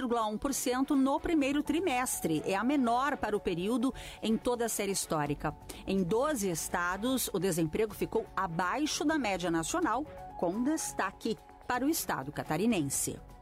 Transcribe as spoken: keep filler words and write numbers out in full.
vírgula um por cento no primeiro trimestre. É a menor para o período em toda a série histórica. Em doze estados, o desemprego ficou abaixo da média nacional, com destaque para o estado catarinense.